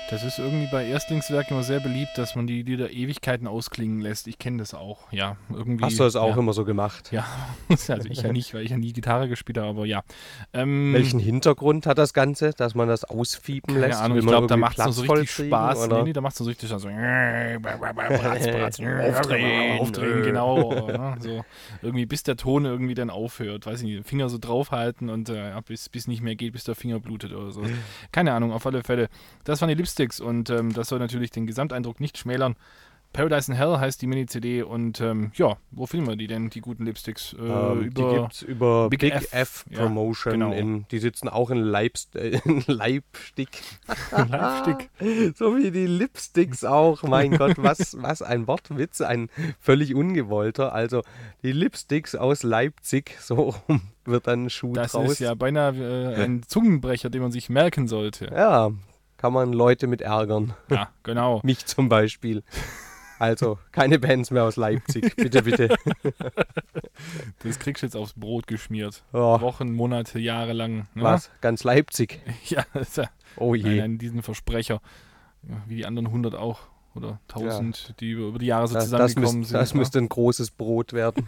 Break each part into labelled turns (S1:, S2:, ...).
S1: Das ist irgendwie bei Erstlingswerken immer sehr beliebt, dass man die Lieder Ewigkeiten ausklingen lässt. Ich kenne das auch, ja,
S2: Hast
S1: irgendwie,
S2: du das auch
S1: ja,
S2: immer so gemacht?
S1: ja, also ich ja nicht, weil ich ja nie Gitarre gespielt habe, aber ja.
S2: Welchen Hintergrund hat das Ganze, dass man das ausfiepen
S1: Keine
S2: lässt?
S1: Ahnung,
S2: Will
S1: ich
S2: man
S1: glaube, da
S2: irgendwie
S1: macht es noch
S2: Platz
S1: so richtig
S2: vollkriegen,
S1: Spaß. Nee,
S2: oder?
S1: nee, da macht es so richtig so Bratz, Bratz,
S2: Aufdrehen.
S1: aufdrehen, genau. Ne? So irgendwie, bis der Ton irgendwie dann aufhört. Weiß ich nicht, den Finger so draufhalten und ja, bis nicht mehr geht, bis der Finger blutet oder so. Keine Ahnung, auf alle Fälle. Das waren die Lipsticks und das soll natürlich den Gesamteindruck nicht schmälern. Paradise in Hell heißt die Mini-CD und ja, wo finden wir die denn, die guten Lipsticks?
S2: Die
S1: Über
S2: gibt's über
S1: Big
S2: Big
S1: F.
S2: F
S1: Ja,
S2: Promotion.
S1: genau.
S2: Die sitzen auch in in Leipzig.
S1: Live-Stick.
S2: So wie die Lipsticks auch. Mein Gott, was ein Wortwitz, ein völlig ungewollter. Also die Lipsticks aus Leipzig, so rum wird dann ein Schuh
S1: Das
S2: draus.
S1: ist ja beinahe ein Zungenbrecher, den man sich merken sollte.
S2: Ja, kann man Leute mit ärgern.
S1: Ja, genau.
S2: Mich zum Beispiel. Also, keine Bands mehr aus Leipzig. Bitte, bitte.
S1: Das kriegst du jetzt aufs Brot geschmiert.
S2: Oh,
S1: Wochen, Monate, Jahre lang. Ne?
S2: was? Ganz Leipzig.
S1: Ja, das ist ja
S2: Oh je.
S1: nein, diesen Versprecher. Ja, wie die anderen 100 auch. Oder
S2: Ja.
S1: 1000, die über die Jahre so
S2: Das
S1: zusammengekommen sind.
S2: das
S1: ne?
S2: müsste ein großes Brot werden.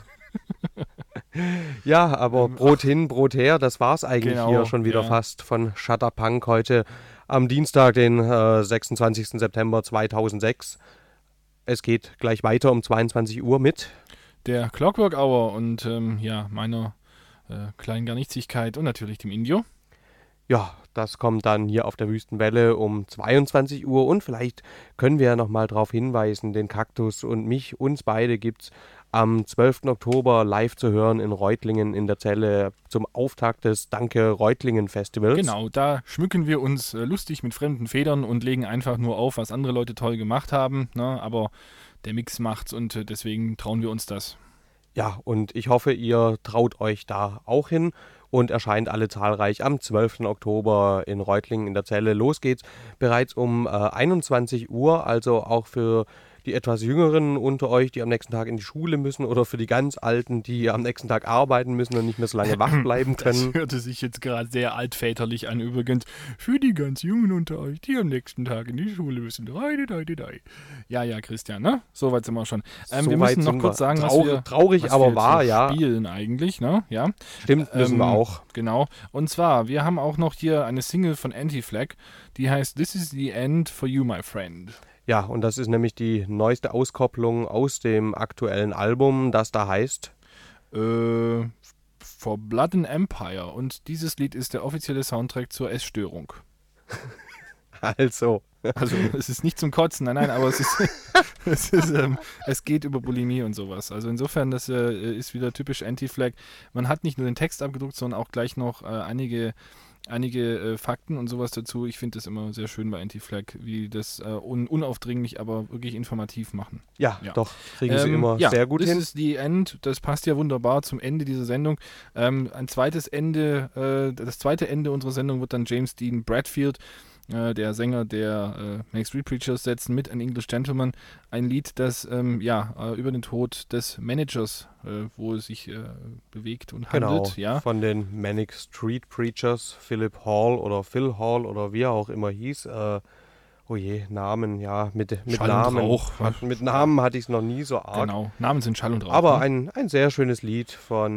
S2: Ja, aber Brot hin, Brot her, das war's eigentlich
S1: Genau,
S2: hier schon wieder
S1: ja.
S2: fast von Shutterpunk heute am Dienstag, den 26. September 2006. Es geht gleich weiter um 22 Uhr mit.
S1: Der Clockwork Hour und ja, meiner kleinen Garnichtigkeit und natürlich dem Indio.
S2: Ja, das kommt dann hier auf der Wüstenwelle um 22 Uhr und vielleicht können wir ja nochmal darauf hinweisen, den Kaktus und uns beide gibt's am 12. Oktober live zu hören in Reutlingen in der Zelle zum Auftakt des Danke Reutlingen Festivals.
S1: Genau, da schmücken wir uns lustig mit fremden Federn und legen einfach nur auf, was andere Leute toll gemacht haben. Ne? Aber der Mix macht's und deswegen trauen wir uns das.
S2: Ja, und ich hoffe, ihr traut euch da auch hin und erscheint alle zahlreich am 12. Oktober in Reutlingen in der Zelle. Los geht's bereits um 21 Uhr, also auch für die etwas Jüngeren unter euch, die am nächsten Tag in die Schule müssen oder für die ganz Alten, die am nächsten Tag arbeiten müssen und nicht mehr so lange wach bleiben können.
S1: Das hörte sich jetzt gerade sehr altväterlich an übrigens. Für die ganz Jungen unter euch, die am nächsten Tag in die Schule müssen. Ja, Christian, ne? Soweit sind wir schon. Wir
S2: So weit
S1: müssen noch
S2: sind
S1: kurz
S2: wir.
S1: sagen,
S2: Traurig,
S1: was
S2: aber
S1: wir
S2: wahr,
S1: jetzt
S2: ja.
S1: spielen eigentlich, ne? Ja.
S2: Stimmt, müssen wir auch.
S1: Genau. Und zwar, wir haben auch noch hier eine Single von Anti-Flag, die heißt This is the End for You, my friend.
S2: Ja, und das ist nämlich die neueste Auskopplung aus dem aktuellen Album, das da heißt.
S1: For Blood and Empire. Und dieses Lied ist der offizielle Soundtrack zur Essstörung.
S2: Also.
S1: Also es ist nicht zum Kotzen, nein, aber es geht über Bulimie und sowas. Also insofern, das ist wieder typisch Anti-Flag. Man hat nicht nur den Text abgedruckt, sondern auch gleich noch einige Fakten und sowas dazu. Ich finde das immer sehr schön bei Anti-Flag, wie die das unaufdringlich, aber wirklich informativ machen.
S2: Ja,
S1: Ja.
S2: doch, kriegen sie immer sehr gut hin.
S1: Das ist die End, das passt ja wunderbar zum Ende dieser Sendung. Das zweite Ende unserer Sendung wird dann James Dean Bradfield, der Sänger der Manic Street Preachers, setzen mit An English Gentleman, ein Lied, das über den Tod des Managers wohl sich bewegt und handelt.
S2: Genau,
S1: Ja.
S2: von den Manic Street Preachers, Philip Hall oder Phil Hall oder wie er auch immer hieß. Oh je, Namen, ja, mit
S1: Schall und
S2: Namen.
S1: Rauch.
S2: Mit Namen hatte ich es noch nie so arg.
S1: Genau, Namen sind Schall und Rauch.
S2: Aber
S1: ne?
S2: ein sehr schönes Lied von